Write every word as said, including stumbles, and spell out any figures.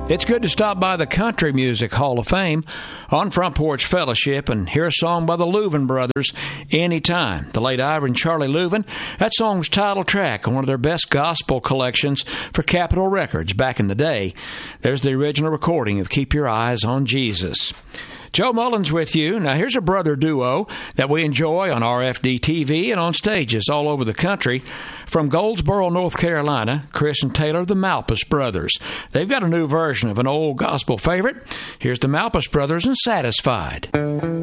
It's good to stop by the Country Music Hall of Fame on Front Porch Fellowship and hear a song by the Louvin Brothers, Anytime. The late Ira and Charlie Louvin, that song's title track on one of their best gospel collections for Capitol Records back in the day. There's the original recording of Keep Your Eyes on Jesus. Joe Mullins with you. Now, here's a brother duo that we enjoy on R F D T V and on stages all over the country. From Goldsboro, North Carolina, Chris and Taylor, the Malpas Brothers. They've got a new version of an old gospel favorite. Here's the Malpas Brothers and Satisfied.